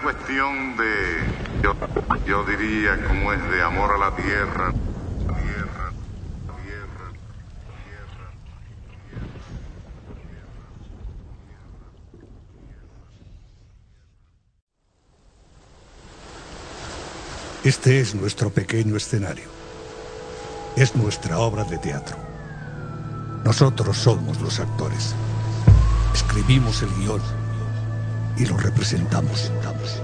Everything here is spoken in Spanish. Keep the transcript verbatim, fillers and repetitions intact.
cuestión de, yo, yo diría, como es de amor a la tierra. Tierra, tierra, tierra, Este es nuestro pequeño escenario. Es nuestra obra de teatro. Nosotros somos los actores. Escribimos el guión y lo representamos.